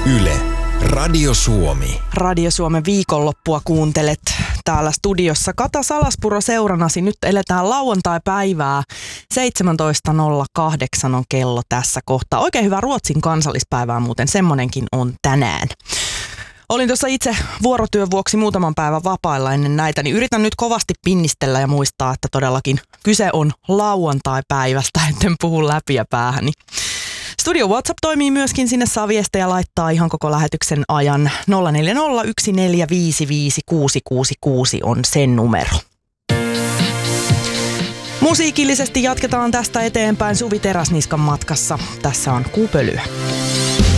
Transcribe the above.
Yle, Radio Suomi. Radio Suomen viikonloppua kuuntelet täällä studiossa. Kata Salaspuro seuranasi. Nyt eletään lauantai-päivää. 17.08 on kello tässä kohtaa. Oikein hyvää Ruotsin kansallispäivää muuten. Semmonenkin on tänään. Olin tuossa itse vuorotyön vuoksi muutaman päivän vapailla ennen näitä, niin yritän nyt kovasti pinnistellä ja muistaa, että todellakin kyse on lauantai-päivästä, etten puhu läpi ja päähäni. Studio WhatsApp toimii myöskin, sinne saa viestejä laittaa ihan koko lähetyksen ajan. 0401455666 on sen numero. Musiikillisesti jatketaan tästä eteenpäin Suvi Teräsniskan matkassa. Tässä on Kuupölyä.